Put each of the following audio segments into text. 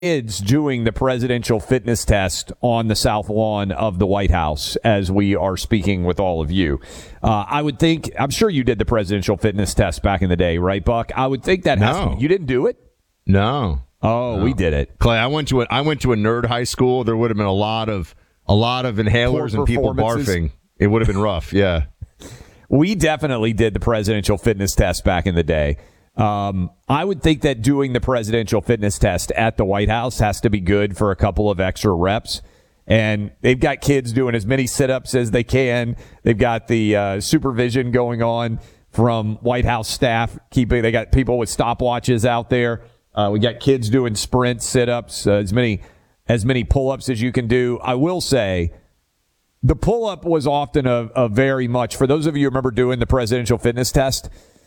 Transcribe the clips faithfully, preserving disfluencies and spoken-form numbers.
kids doing the presidential fitness test on the south lawn of the White House as we are speaking with all of you. Uh, I would think, I'm sure you did the presidential fitness test back in the day, right, Buck? I would think that has No. to be, you didn't do it? No. Oh, no. we did it. Clay, I went to a I went to a nerd high school. There would have been a lot of a lot of inhalers Poor and people performances. barfing. It would have been rough, yeah. We definitely did the presidential fitness test back in the day. Um, I would think that doing the presidential fitness test at the White House has to be good for a couple of extra reps. And they've got kids doing as many sit-ups as they can. They've got the uh, supervision going on from White House staff. Keeping they got people with stopwatches out there. Uh, we got kids doing sprint sit-ups, uh, as many as many pull-ups as you can do. I will say, the pull-up was often a, a very much, for those of you who remember doing the presidential fitness test,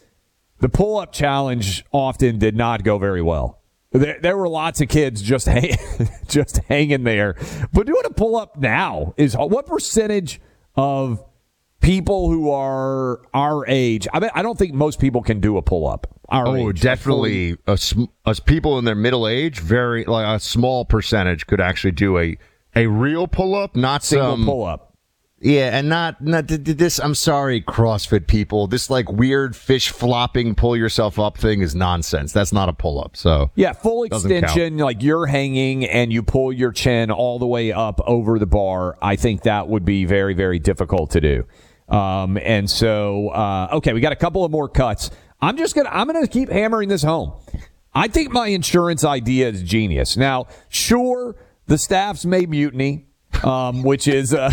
the pull-up challenge often did not go very well. There, there were lots of kids just hang, just hanging there. But doing a pull-up now is what percentage of people who are our age? I mean, I don't think most people can do a pull-up. Our Oh, age. definitely. Us, us people in their middle age, very like a small percentage could actually do a a real pull-up, not Single some pull-up. Yeah, and not not th- th- this. I'm sorry, CrossFit people. This like weird fish flopping, pull yourself up thing is nonsense. That's not a pull up. So Yeah, full Doesn't extension, like you're hanging and you pull your chin all the way up over the bar. I think that would be very, very difficult to do. Um, and so, uh, okay, we got a couple of more cuts. I'm just gonna I'm gonna keep hammering this home. I think my insurance idea is genius. Now, sure, the staffs may mutiny, um, which is. Uh,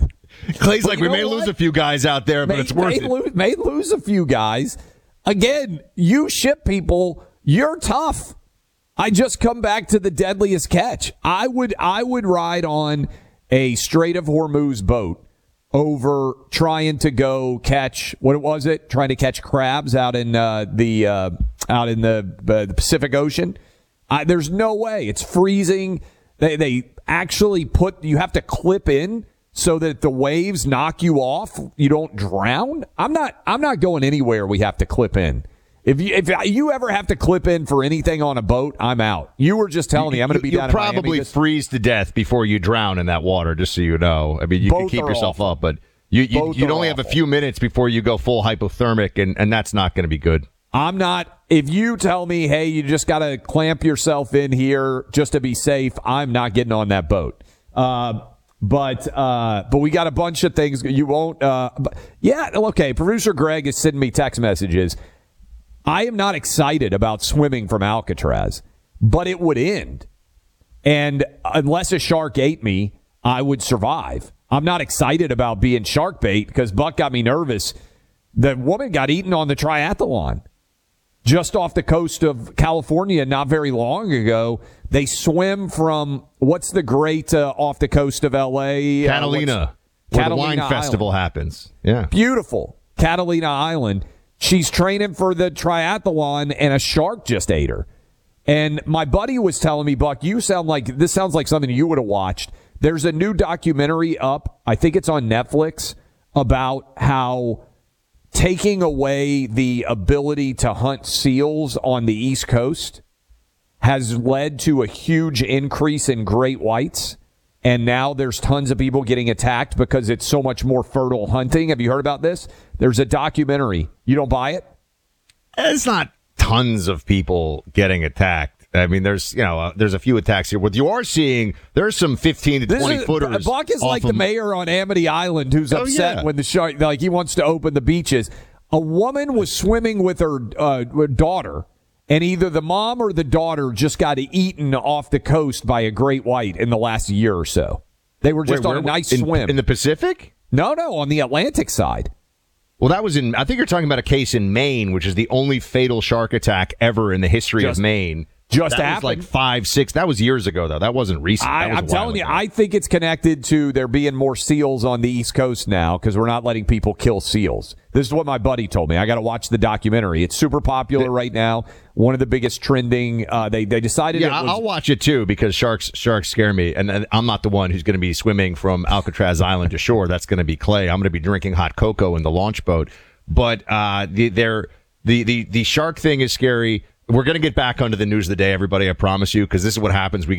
Clay's But like, you we know may what? lose a few guys out there, but may, it's worth may it. Lose, may lose a few guys. Again, you ship people, you're tough. I just come back to the deadliest catch. I would I would ride on a Strait of Hormuz boat over trying to go catch, what was it? Trying to catch crabs out in uh, the uh, out in the, uh, the Pacific Ocean. I, there's no way. It's freezing. They they actually put you have to clip in so that the waves knock you off, you don't drown. I'm not I'm not going anywhere we have to clip in. If you if you ever have to clip in for anything on a boat, I'm out. You were just telling me I'm going to be You'll down in Miami probably this- freeze to death before you drown in that water, just so you know. I mean, you can Both keep are yourself awful. up, but you, you, Both you'd are only have a awful. few minutes before you go full hypothermic, and, and that's not going to be good. I'm not. If you tell me, hey, you just got to clamp yourself in here just to be safe, I'm not getting on that boat. Uh, but uh, but we got a bunch of things. You won't. Uh, but yeah, okay. Producer Greg is sending me text messages. I am not excited about swimming from Alcatraz, but it would end. And unless a shark ate me, I would survive. I'm not excited about being shark bait because Buck got me nervous. The woman got eaten on the triathlon just off the coast of California not very long ago. They swim from, what's the great uh, off the coast of L A? Catalina, Uh, where Catalina the wine Island. festival happens. Yeah. Beautiful. Catalina Island. She's training for the triathlon, and a shark just ate her. And my buddy was telling me, Buck, you sound like, this sounds like something you would have watched. There's a new documentary up, I think it's on Netflix, about how taking away the ability to hunt seals on the East Coast has led to a huge increase in great whites. And now there's tons of people getting attacked because it's so much more fertile hunting. Have you heard about this? There's a documentary. You don't buy it? It's not tons of people getting attacked. I mean, there's, you know, uh, there's a few attacks here. What you are seeing, there's some fifteen to This twenty is, footers. Buck is off like of- the mayor on Amity Island who's Oh, upset yeah. when the shark, like he wants to open the beaches. A woman was swimming with her uh, daughter, and either the mom or the daughter just got eaten off the coast by a great white in the last year or so. They were just Wait, on a where- nice in, swim. in the Pacific? no, no, on the Atlantic side. Well, that was in, I think you're talking about a case in Maine, which is the only fatal shark attack ever in the history Just- of Maine. just that happened. was like five, six. That was years ago, though. That wasn't recent. I, That was I'm a while telling you, ago. I think it's connected to there being more seals on the East Coast now because we're not letting people kill seals. This is what my buddy told me. I got to watch the documentary. It's super popular right now. One of the biggest trending. Uh, they they decided. Yeah, it was, I'll watch it too because sharks sharks scare me, and, and I'm not the one who's going to be swimming from Alcatraz Island to shore. That's going to be Clay. I'm going to be drinking hot cocoa in the launch boat. But uh, the, they're, the the the shark thing is scary. We're going to get back onto the news of the day, everybody. I promise you, because this is what happens. We